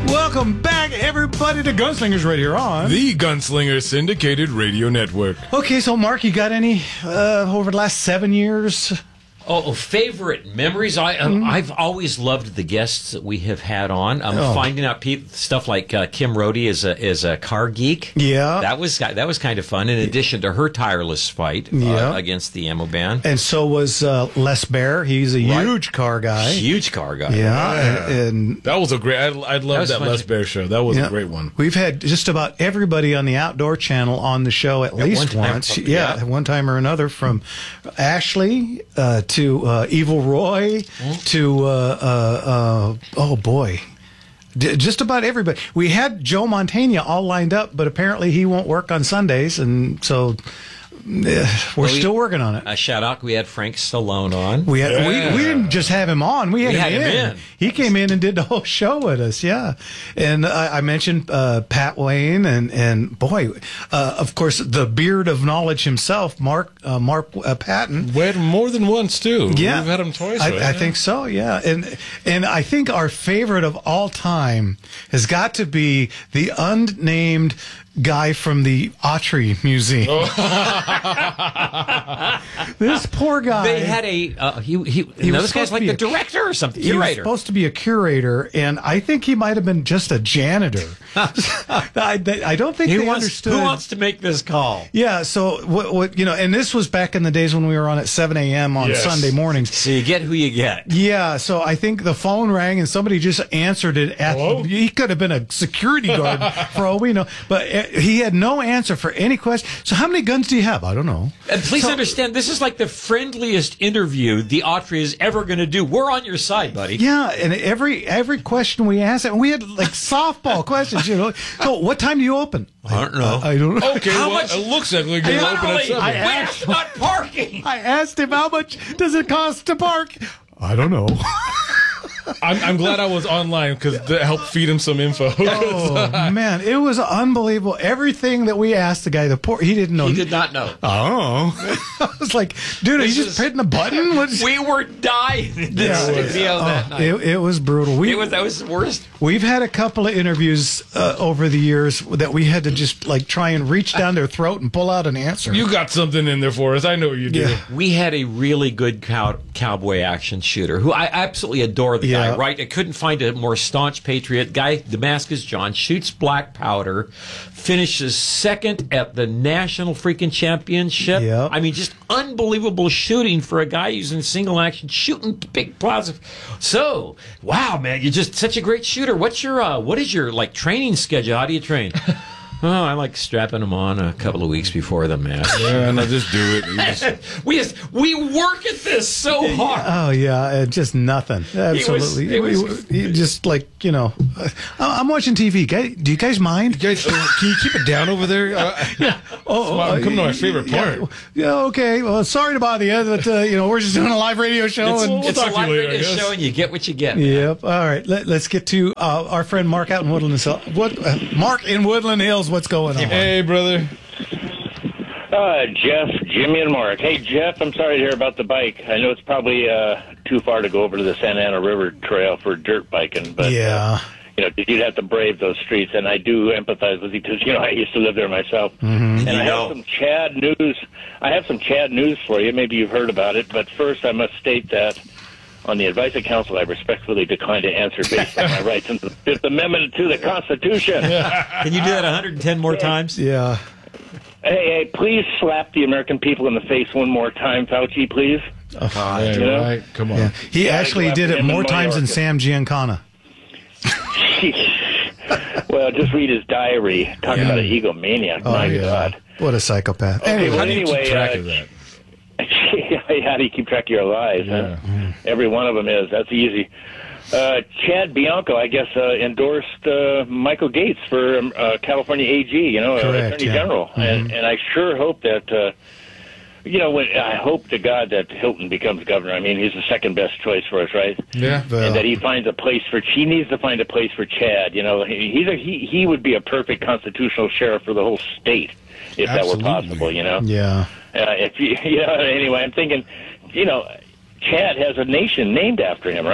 Welcome back, everybody, to Gunslingers right here on the Gunslinger Syndicated Radio Network. Okay, so Mark, you got any over the last 7 years? Oh, favorite memories. I've always loved the guests that we have had on. Finding out stuff like Kim Rohde is a car geek. Yeah, that was kind of fun. In addition to her tireless fight against the ammo ban, and so was Les Bear. He's a huge car guy. Huge car guy. Yeah, and that was a great. I loved that Les Bear show. That was a great one. We've had just about everybody on the Outdoor Channel on the show at least once. At one time or another, from Ashley to Evil Roy to oh boy, just about everybody. We had Joe Montana all lined up, but apparently he won't work on Sundays, and so we're still working on it. A shout out, we had Frank Stallone on. We didn't just have him on. We had him in. He came in and did the whole show with us. Yeah, and I mentioned Pat Wayne and boy, of course, the beard of knowledge himself, Mark Patton. We had him more than once too. Yeah, we've had him twice. I think so. Yeah, and I think our favorite of all time has got to be the unnamed guy from the Autry Museum. This poor guy. They had this guy's like the director or something. Curator. He was supposed to be a curator, and I think he might have been just a janitor. I don't think they understood. Who wants to make this call? Yeah. So what and this was back in the days when we were on at 7 a.m. on Sunday mornings. So you get who you get. Yeah. So I think the phone rang and somebody just answered it. He could have been a security guard for all we know, but he had no answer for any question. So how many guns do you have? I don't know. And please understand, this is like the friendliest interview the Autry is ever going to do. We're on your side, buddy. Yeah, and every question we asked, and we had like softball questions. So what time do you open? I don't know. I don't know. Okay, it looks like we're going to open at 7. We're not parking. I asked him, how much does it cost to park? I don't know. I'm glad I was online because that helped feed him some info. Oh, man, it was unbelievable. Everything that we asked the guy, he didn't know. He did not know. Oh. I was like, dude, are you just hitting a button? We were dying in this studio that night. It was brutal. That was the worst. We've had a couple of interviews over the years that we had to just like try and reach down their throat and pull out an answer. You got something in there for us. I know you do. Yeah. We had a really good cowboy action shooter who I absolutely adore the guy, right? I couldn't find a more staunch patriot guy. Damascus John shoots black powder, finishes second at the national freaking championship. Yep. I mean, just unbelievable shooting for a guy using single action, shooting big plaza. So, wow, man, you're just such a great shooter. What is your like training schedule? How do you train? Oh, I like strapping them on a couple of weeks before the match. Yeah, no, just do it. We work at this so hard. Oh yeah, just nothing. Absolutely. He just like I'm watching TV. Do you guys mind? Can you keep it down over there? Yeah. I'm coming to my favorite part. Yeah. Okay. Well, sorry to bother you, but we're just doing a live radio show. It's a live radio show, and you get what you get. Yep. All right. Let's get to our friend Mark out in Woodland Hills. Mark in Woodland Hills. What's going on? Hey, brother. Jeff, Jimmy, and Mark. Hey, Jeff, I'm sorry to hear about the bike. I know it's probably too far to go over to the Santa Ana River Trail for dirt biking, but yeah. You'd have to brave those streets, and I do empathize with you because I used to live there myself. Mm-hmm. And I have some Chad news. I have some Chad news for you. Maybe you've heard about it, but first I must state that on the advice of counsel, I respectfully decline to answer based on my rights under the Fifth Amendment to the Constitution. Can you do that 110 more times? Yeah. Hey, please slap the American people in the face one more time, Fauci, please. Right. Come on. Yeah. He actually did it more times than Sam Giancana. Well, just read his diary. Talk about an egomaniac. My God. What a psychopath. Okay, How do you keep track of that? How do you keep track of your lives? Yeah. Huh? Every one of them is. That's easy. Chad Bianco, I guess, endorsed Michael Gates for California AG, Correct, Attorney General. Mm-hmm. And I sure hope that, I hope to God that Hilton becomes governor. I mean, he's the second best choice for us, right? Yeah. And that he finds a place he needs to find a place for Chad. He would be a perfect constitutional sheriff for the whole state if Absolutely. that were possible, Yeah. Anyway, I'm thinking, Chad has a nation named after him, right?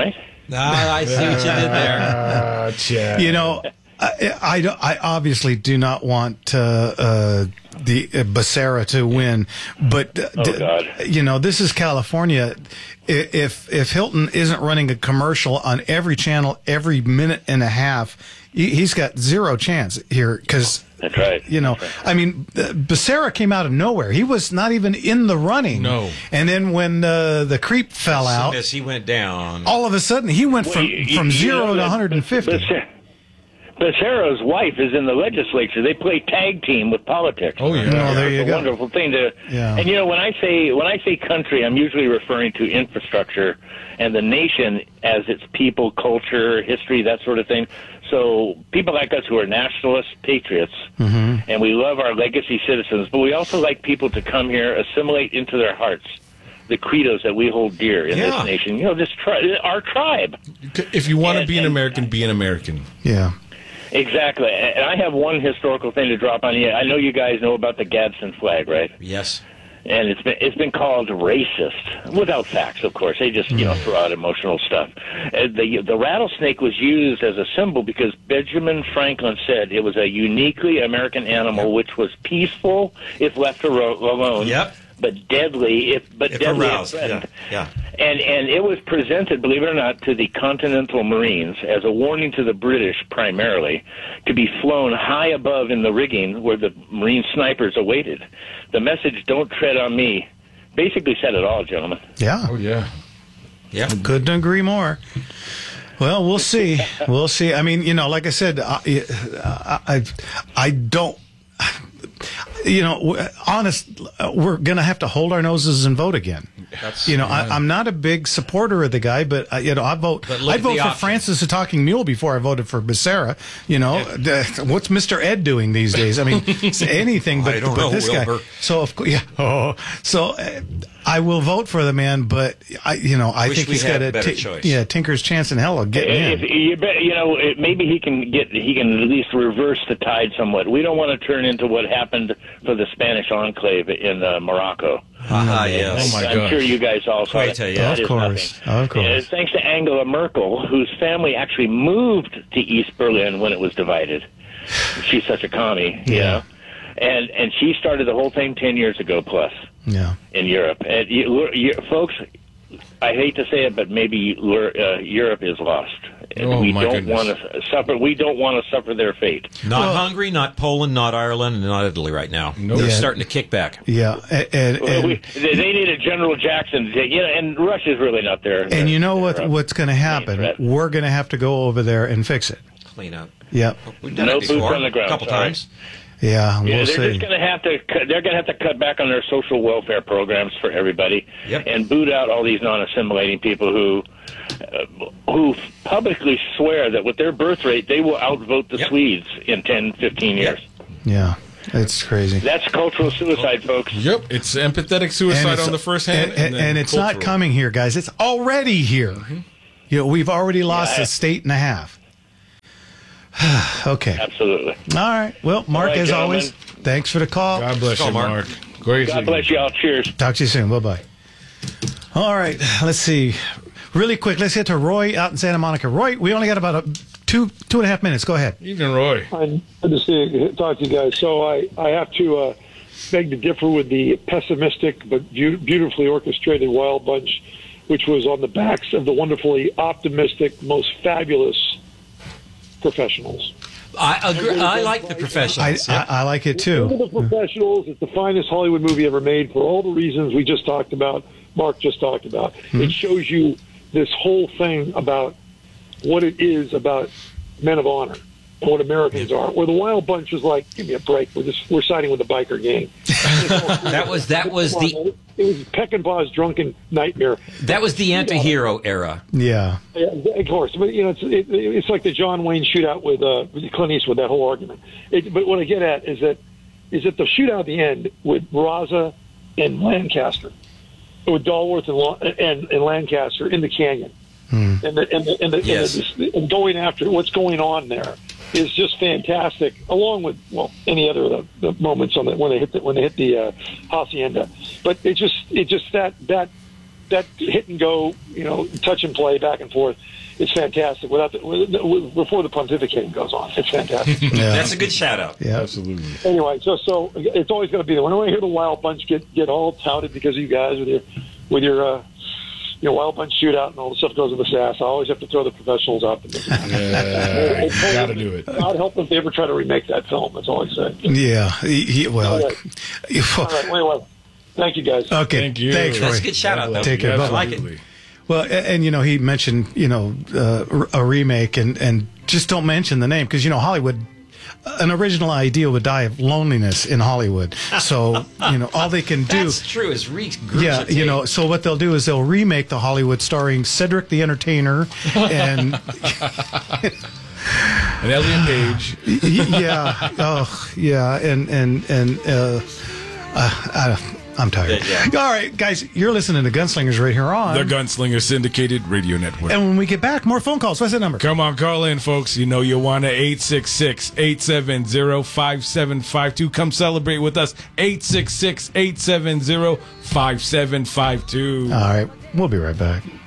I see what you did there. Chad. You know, I obviously do not want the Becerra to win, but you know, this is California. If Hilton isn't running a commercial on every channel every minute and a half, he's got zero chance here because. That's right. You know, I mean, Becerra came out of nowhere. He was not even in the running. No. And then when the creep fell out, he went down. all of a sudden he went from 0 to 150. Becerra's wife is in the legislature. They play tag team with politics. Oh, yeah. No, there you It's a go. wonderful thing to. Yeah. And you know, when I say country, I'm usually referring to infrastructure and the nation as its people, culture, history, that sort of thing. So people like us who are nationalists, patriots, and we love our legacy citizens, but we also like people to come here, assimilate into their hearts the credos that we hold dear in this nation. You know, our tribe. If you want to be an American, be an American. Yeah. Exactly. And I have one historical thing to drop on you. I know you guys know about the Gadsden flag, right? Yes. And it's been called racist, without facts, of course. They just throw out emotional stuff. The rattlesnake was used as a symbol because Benjamin Franklin said it was a uniquely American animal, which was peaceful if left alone. Yep. But deadly if deadly aroused. if threatened. Yeah. And it was presented, believe it or not, to the Continental Marines as a warning to the British primarily to be flown high above in the rigging where the Marine snipers awaited. The message, "Don't tread on me," basically said it all, gentlemen. Yeah. Oh, yeah. Yeah. Couldn't agree more. Well, we'll see. We'll see. I mean, you know, like I said, I don't. You know, we're going to have to hold our noses and vote again. I'm not a big supporter of the guy, but you know, I'd vote for Francis the Talking Mule before I voted for Becerra. You know, what's Mr. Ed doing these days? I mean, anything but this Wilbur. guy. So I will vote for the man, but I think he's got a tinker's chance in hell of getting in. Maybe he can at least reverse the tide somewhat. We don't want to turn into what happened for the Spanish enclave in Morocco. Yes. Oh my I'm God. sure you guys all saw it. Of course. Thanks to Angela Merkel, whose family actually moved to East Berlin when it was divided. She's such a commie, you know. And she started the whole thing 10 years ago plus in Europe. And folks, I hate to say it, but maybe Europe is lost. We don't want to suffer. We don't want to suffer their fate. Not Hungary, not Poland, not Ireland, and not Italy right now. Nope. They're starting to kick back. Yeah, and they need a General Jackson. And Russia's really not there. And you know what's going to happen? We're going to have to go over there and fix it. Clean up. Yep. We've done it before, boots on the ground, a couple times. Yeah, we'll they're see. just going to have to. They're going to have to cut back on their social welfare programs for everybody, Yep. and boot out all these non-assimilating people who publicly swear that with their birth rate they will outvote the Swedes in 10, 15 years. Yeah, it's crazy. That's cultural suicide, folks. Yep, it's empathetic suicide on the first hand, and it's not coming here, guys. It's already here. Mm-hmm. You know, we've already lost a state and a half. Okay. Absolutely. All right. Well, Mark, All right, as gentlemen. always, thanks for the call. God bless you, Mark. Great. God bless you all. Cheers. Talk to you soon. Bye-bye. All right. Let's see. Really quick, let's get to Roy out in Santa Monica. Roy, we only got about two and a half minutes. Go ahead. Evening, Roy. Good to talk to you guys. So I have to beg to differ with the pessimistic but beautifully orchestrated Wild Bunch, which was on the backs of the wonderfully optimistic, most fabulous professionals. I agree. I like the professionals. I like it too. Look at the professionals. It's the finest Hollywood movie ever made for all the reasons we just talked about, Mark just talked about. It shows you this whole thing about what it is about men of honor and what Americans are. Where the Wild Bunch is like, give me a break. We're siding with the biker gang. That was the It was Peckinpah's drunken nightmare. That was the anti-hero era. Yeah. Yeah, of course. But, it's like the John Wayne shootout with Clint Eastwood, that whole argument. But what I get at is that the shootout at the end with Raza and Lancaster, with Dalworth and Lancaster in the canyon, and going after what's going on there is just fantastic. Along with any other of the moments on when they hit the hacienda, but it just that hit and go, touch and play back and forth. it's fantastic. Before the pontificating goes on, it's fantastic. That's a good shout out. Yeah, Absolutely. Anyway, so it's always going to be there. When I hear the Wild Bunch get all touted because of you guys with your Wild Bunch shootout and all the stuff goes in the SAS, I always have to throw the professionals up. Yeah, you got to do it. God help them if they ever try to remake that film. That's all I say. Yeah. Well. All right. Well, thank you guys. Okay. Thank you. Thanks, Roy. That's a good shout out, though. Take care. I like it. Absolutely. Well, and he mentioned a remake, and just don't mention the name because Hollywood. An original idea would die of loneliness in Hollywood. So all they can do. That's true. Is regurgitate. So what they'll do is they'll remake the Hollywood starring Cedric the Entertainer and And Elliot Page. yeah, I'm tired. Yeah. All right, guys, you're listening to Gunslingers right here on The Gunslinger Syndicated Radio Network. And when we get back, more phone calls. What's that number? Come on, call in, folks. You know you want to 866-870-5752. Come celebrate with us. 866-870-5752. All right, we'll be right back.